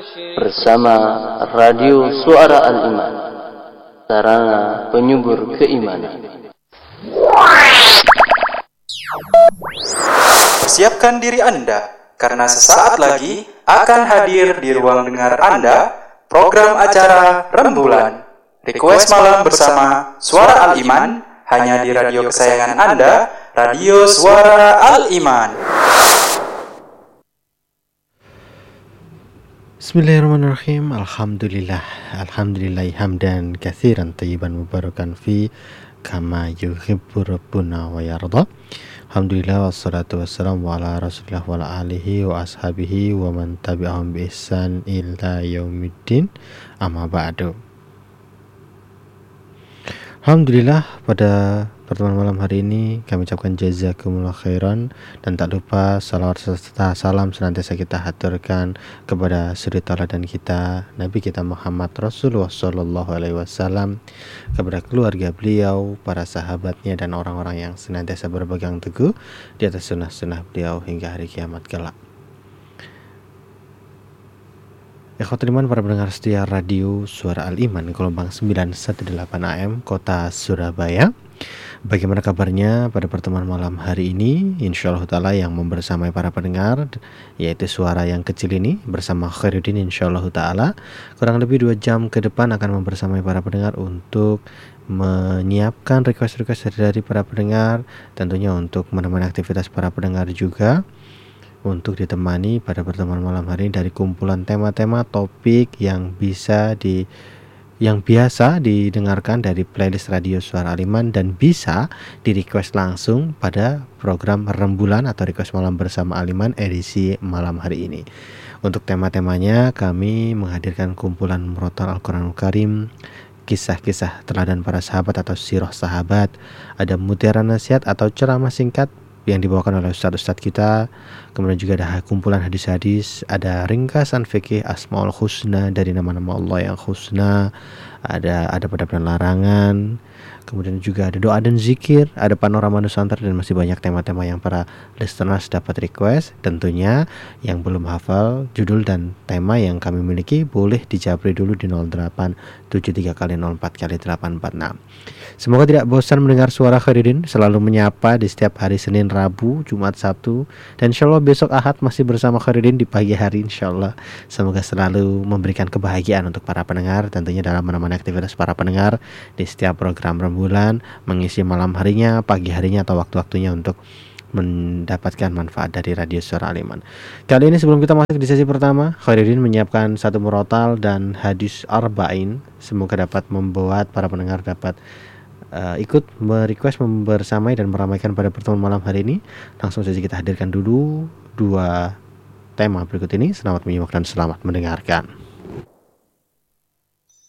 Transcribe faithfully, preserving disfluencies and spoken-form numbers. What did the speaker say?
bersama Radio Suara Al-Iman, sarana penyubur keimanan. Persiapkan diri Anda, karena sesaat lagi akan hadir di ruang dengar Anda program acara Rembulan, Request Malam bersama Suara Al-Iman, hanya di radio kesayangan Anda, Radio Suara Al-Iman. Bismillahirrahmanirrahim. Alhamdulillah, alhamdulillah hamdan katsiran thayyiban mubarakan fi kama yuhibbu rabbuna wa yarda. Alhamdulillah wassalatu wassalamu ala Rasulillah wa ala alihi wa ashabihi wa man tabi'ahum bi ihsan ila yaumiddin. Amma ba'du. Alhamdulillah, pada pertemuan malam hari ini kami ucapkan jazakumullah khairan, dan tak lupa salawat serta salam senantiasa kita haturkan kepada suri tauladan kita, Nabi kita Muhammad Rasulullah sallallahu alaihi wasallam, kepada keluarga beliau, para sahabatnya, dan orang-orang yang senantiasa berpegang teguh di atas sunnah-sunnah beliau hingga hari kiamat kelak. Ikhwatul iman, para pendengar setia Radio Suara Al-Iman gelombang sembilan satu delapan A M Kota Surabaya. Bagaimana kabarnya pada pertemuan malam hari ini? Insyaallah ta'ala yang membersamai para pendengar, yaitu suara yang kecil ini bersama Khairuddin, insyaallah ta'ala kurang lebih dua jam ke depan akan membersamai para pendengar untuk menyiapkan request-request dari para pendengar, tentunya untuk menemani aktivitas para pendengar juga, untuk ditemani pada pertemuan malam hari ini dari kumpulan tema-tema topik yang bisa di yang biasa didengarkan dari playlist Radio Suara Al-Iman dan bisa di request langsung pada program Rembulan atau Request Malam bersama Al-Iman edisi malam hari ini. Untuk tema-temanya kami menghadirkan kumpulan murotal Al-Quranul Karim, kisah-kisah teladan para sahabat atau sirah sahabat, ada mutiara nasihat atau ceramah singkat yang dibawakan oleh ustadz-ustadz kita, kemudian juga ada kumpulan hadis-hadis, ada ringkasan fikih Asmaul Husna dari nama-nama Allah yang husna, ada ada adab dan larangan, kemudian juga ada doa dan zikir, ada panorama Nusantara, dan masih banyak tema-tema yang para listeners dapat request. Tentunya yang belum hafal judul dan tema yang kami miliki boleh dijabri dulu di nol delapan tujuh tiga kali nol empat kali delapan empat enam. Semoga tidak bosan mendengar suara Khairuddin selalu menyapa di setiap hari Senin, Rabu, Jumat, Sabtu, dan insyaallah besok Ahad masih bersama Khairuddin di pagi hari insyaallah. Semoga selalu memberikan kebahagiaan untuk para pendengar, tentunya dalam menemani aktivitas para pendengar di setiap program Rembulan, mengisi malam harinya, pagi harinya, atau waktu-waktunya untuk mendapatkan manfaat dari Radio Suara Al-Iman. Kali ini sebelum kita masuk di sesi pertama, Khairuddin menyiapkan satu murotal dan hadis arba'in. Semoga dapat membuat para pendengar dapat Uh, ikut merequest membersamai dan meramaikan pada pertemuan malam hari ini. Langsung saja kita hadirkan dulu dua tema berikut ini. Selamat menyimak dan selamat mendengarkan.